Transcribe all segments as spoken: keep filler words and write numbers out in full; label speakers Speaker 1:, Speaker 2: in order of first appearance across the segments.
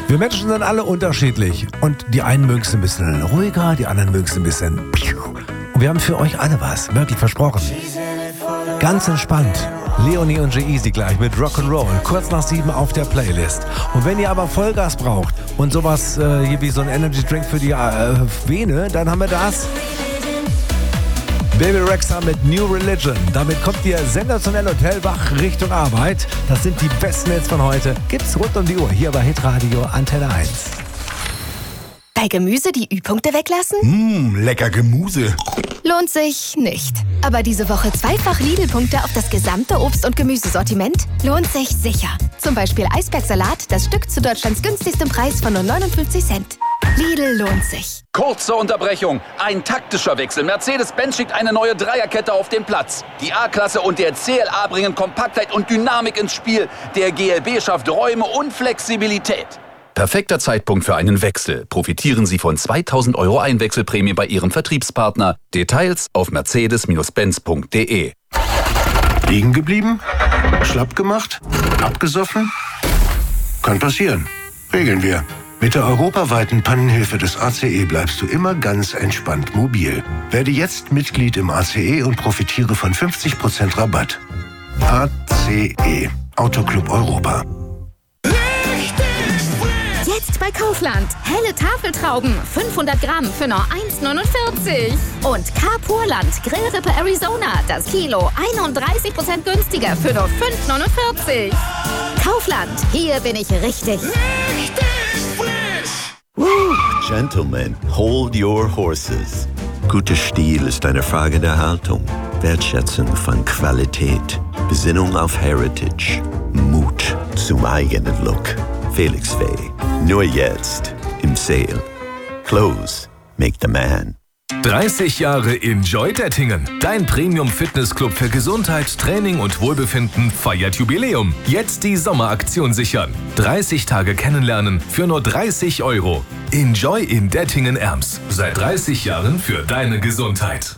Speaker 1: Wir Menschen sind alle unterschiedlich. Und die einen mögen es ein bisschen ruhiger, die anderen mögen es ein bisschen... Und wir haben für euch alle was, wirklich versprochen. Ganz entspannt. Leonie und G-Eazy gleich mit Rock'n'Roll, kurz nach sieben auf der Playlist. Und wenn ihr aber Vollgas braucht und sowas äh, hier wie so ein Energy Drink für die äh, Vene, dann haben wir das. Baby Rexha mit New Religion. Damit kommt ihr sensationell und hellwach Richtung Arbeit. Das sind die besten Hits von heute. Gibt's rund um die Uhr hier bei Hitradio Antenne eins.
Speaker 2: Bei Gemüse die Ü-Punkte weglassen?
Speaker 3: Mmm, lecker Gemüse.
Speaker 2: Lohnt sich nicht. Aber diese Woche zweifach Lidl-Punkte auf das gesamte Obst- und Gemüsesortiment? Lohnt sich sicher. Zum Beispiel Eisbergsalat, das Stück zu Deutschlands günstigstem Preis von nur neunundfünfzig Cent. Lidl lohnt sich.
Speaker 4: Kurze Unterbrechung. Ein taktischer Wechsel. Mercedes-Benz schickt eine neue Dreierkette auf den Platz. Die A-Klasse und der C L A bringen Kompaktheit und Dynamik ins Spiel. Der G L B schafft Räume und Flexibilität. Perfekter Zeitpunkt für einen Wechsel. Profitieren Sie von zweitausend Euro Einwechselprämie bei Ihrem Vertriebspartner. Details auf mercedes Benz punkt de.
Speaker 3: Liegen geblieben? Schlapp gemacht? Abgesoffen? Kann passieren. Regeln wir. Mit der europaweiten Pannenhilfe des A C E bleibst du immer ganz entspannt mobil. Werde jetzt Mitglied im A C E und profitiere von fünfzig Prozent Rabatt. A C E. Autoclub Europa.
Speaker 5: Jetzt bei Kaufland. Helle Tafeltrauben. fünfhundert Gramm für nur eins neunundvierzig. Und K-Purland Grillrippe Arizona. Das Kilo einunddreißig Prozent günstiger für nur fünf neunundvierzig. Kaufland. Hier bin ich richtig. Richtig
Speaker 6: frisch. Woo. Gentlemen, hold your horses. Guter Stil ist eine Frage der Haltung, Wertschätzung von Qualität, Besinnung auf Heritage, Mut zum eigenen Look. Felix Faye. Nur jetzt im Sale. Clothes make the man.
Speaker 7: dreißig Jahre Enjoy Dettingen. Dein Premium-Fitnessclub für Gesundheit, Training und Wohlbefinden feiert Jubiläum. Jetzt die Sommeraktion sichern. dreißig Tage kennenlernen für nur dreißig Euro. Enjoy in Dettingen-Erms. Seit dreißig Jahren für deine Gesundheit.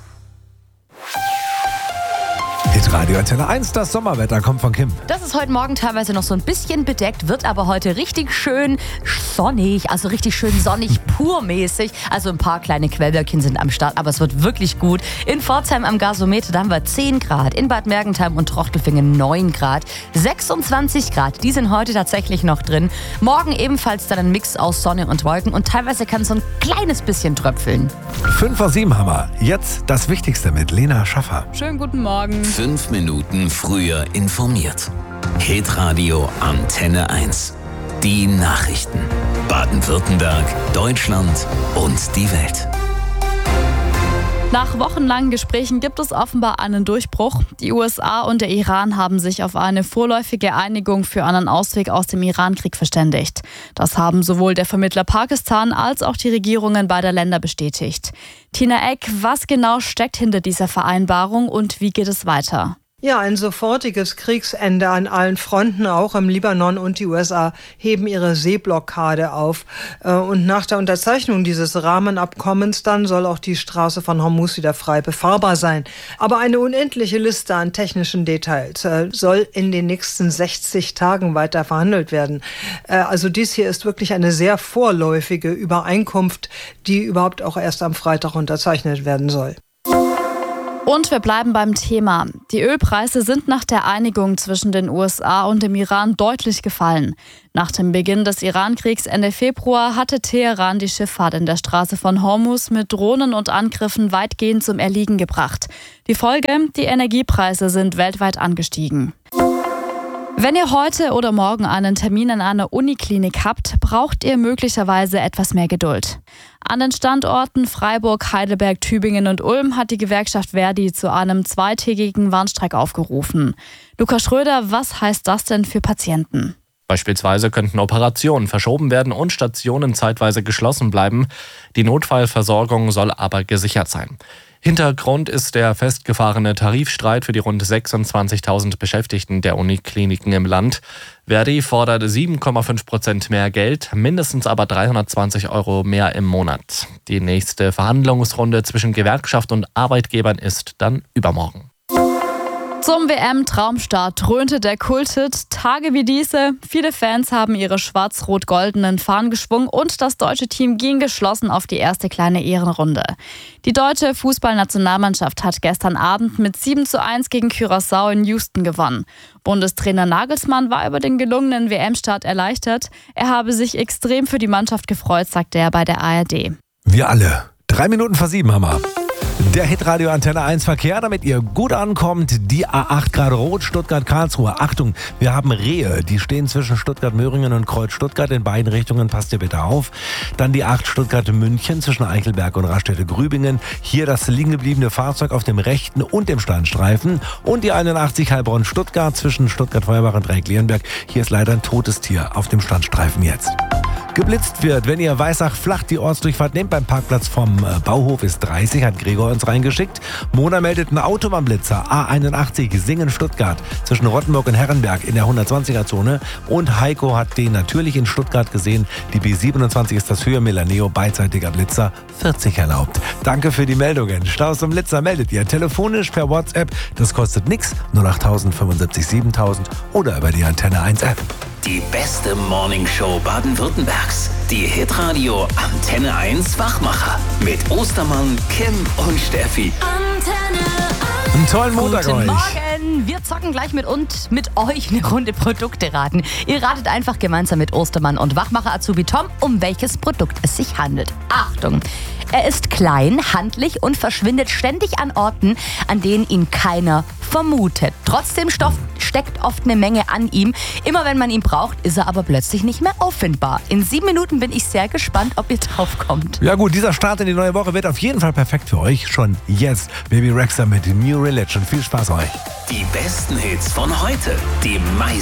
Speaker 1: Hitradio Antenne eins, das Sommerwetter kommt von Kim.
Speaker 8: Das ist heute Morgen teilweise noch so ein bisschen bedeckt, wird aber heute richtig schön sonnig, also richtig schön sonnig, purmäßig. Also ein paar kleine Quellwölkchen sind am Start, aber es wird wirklich gut. In Pforzheim am Gasometer, da haben wir zehn Grad, in Bad Mergentheim und Trochtelfingen neun Grad, sechsundzwanzig Grad, die sind heute tatsächlich noch drin. Morgen ebenfalls dann ein Mix aus Sonne und Wolken und teilweise kann es so ein kleines bisschen tröpfeln.
Speaker 1: fünf vor sieben haben wir. Jetzt das Wichtigste mit Lena Schaffer.
Speaker 9: Schönen guten Morgen.
Speaker 10: Fünf Minuten früher informiert. Hitradio Antenne eins. Die Nachrichten. Baden-Württemberg, Deutschland und die Welt.
Speaker 9: Nach wochenlangen Gesprächen gibt es offenbar einen Durchbruch. Die U S A und der Iran haben sich auf eine vorläufige Einigung für einen Ausweg aus dem Irankrieg verständigt. Das haben sowohl der Vermittler Pakistan als auch die Regierungen beider Länder bestätigt. Tina Eck, was genau steckt hinter dieser Vereinbarung und wie geht es weiter?
Speaker 11: Ja, ein sofortiges Kriegsende an allen Fronten, auch im Libanon, und die U S A heben ihre Seeblockade auf. Und nach der Unterzeichnung dieses Rahmenabkommens dann soll auch die Straße von Hormuz wieder frei befahrbar sein. Aber eine unendliche Liste an technischen Details soll in den nächsten sechzig Tagen weiter verhandelt werden. Also dies hier ist wirklich eine sehr vorläufige Übereinkunft, die überhaupt auch erst am Freitag unterzeichnet werden soll.
Speaker 9: Und wir bleiben beim Thema. Die Ölpreise sind nach der Einigung zwischen den U S A und dem Iran deutlich gefallen. Nach dem Beginn des Irankriegs Ende Februar hatte Teheran die Schifffahrt in der Straße von Hormuz mit Drohnen und Angriffen weitgehend zum Erliegen gebracht. Die Folge: Die Energiepreise sind weltweit angestiegen. Wenn ihr heute oder morgen einen Termin in einer Uniklinik habt, braucht ihr möglicherweise etwas mehr Geduld. An den Standorten Freiburg, Heidelberg, Tübingen und Ulm hat die Gewerkschaft Verdi zu einem zweitägigen Warnstreik aufgerufen. Lukas Schröder, was heißt das denn für Patienten?
Speaker 12: Beispielsweise könnten Operationen verschoben werden und Stationen zeitweise geschlossen bleiben. Die Notfallversorgung soll aber gesichert sein. Hintergrund ist der festgefahrene Tarifstreit für die rund sechsundzwanzigtausend Beschäftigten der Unikliniken im Land. Verdi fordert sieben Komma fünf Prozent mehr Geld, mindestens aber dreihundertzwanzig Euro mehr im Monat. Die nächste Verhandlungsrunde zwischen Gewerkschaft und Arbeitgebern ist dann übermorgen.
Speaker 9: Zum W M-Traumstart dröhnte der Kulthit Tage wie diese. Viele Fans haben ihre schwarz-rot-goldenen Fahnen geschwungen und das deutsche Team ging geschlossen auf die erste kleine Ehrenrunde. Die deutsche Fußballnationalmannschaft hat gestern Abend mit sieben zu eins gegen Curaçao in Houston gewonnen. Bundestrainer Nagelsmann war über den gelungenen W M-Start erleichtert. Er habe sich extrem für die Mannschaft gefreut, sagte er bei der A R D.
Speaker 1: Wir alle. Drei Minuten vor sieben haben wir. Der Hitradio Antenne eins Verkehr, damit ihr gut ankommt. Die A acht gerade rot, Stuttgart-Karlsruhe. Achtung, wir haben Rehe. Die stehen zwischen Stuttgart-Möhringen und Kreuz-Stuttgart. In beiden Richtungen passt ihr bitte auf. Dann die acht Stuttgart-München zwischen Eichelberg und Raststätte-Grübingen. Hier das liegen gebliebene Fahrzeug auf dem rechten und dem Standstreifen. Und die einundachtzig Heilbronn-Stuttgart zwischen Stuttgart-Feuerbach und Dreieck-Leonberg. Hier ist leider ein totes Tier auf dem Standstreifen jetzt. Geblitzt wird, wenn ihr Weissach-Flach die Ortsdurchfahrt nehmt beim Parkplatz vom äh, Bauhof ist dreißig, hat Gregor uns reingeschickt. Mona meldet einen Autobahnblitzer, A einundachtzig, Singen-Stuttgart, zwischen Rottenburg und Herrenberg in der hundertzwanziger-Zone. Und Heiko hat den natürlich in Stuttgart gesehen. Die B siebenundzwanzig ist das Höhe-Milaneo, beidseitiger Blitzer, vierzig erlaubt. Danke für die Meldungen. Staus und Blitzer meldet ihr telefonisch per WhatsApp. Das kostet nix, null acht null null fünfundsiebzig siebentausend oder über die Antenne eins App.
Speaker 10: Die beste Morningshow Baden-Württembergs. Die Hitradio Antenne eins Wachmacher. Mit Ostermann, Kim und Steffi.
Speaker 8: Antenne eins.
Speaker 1: Einen tollen Montag
Speaker 8: Guten
Speaker 1: euch.
Speaker 8: Morgen. Wir zocken gleich mit und mit euch eine Runde Produkte raten. Ihr ratet einfach gemeinsam mit Ostermann und Wachmacher Azubi Tom, um welches Produkt es sich handelt. Achtung! Er ist klein, handlich und verschwindet ständig an Orten, an denen ihn keiner vermutet. Trotzdem Stoff steckt oft eine Menge an ihm. Immer wenn man ihn braucht, ist er aber plötzlich nicht mehr auffindbar. In sieben Minuten bin ich sehr gespannt, ob ihr drauf kommt.
Speaker 1: Ja gut, dieser Start in die neue Woche wird auf jeden Fall perfekt für euch. Schon jetzt Baby Rexha mit New Religion. Viel Spaß euch.
Speaker 10: Die besten Hits von heute. Die meisten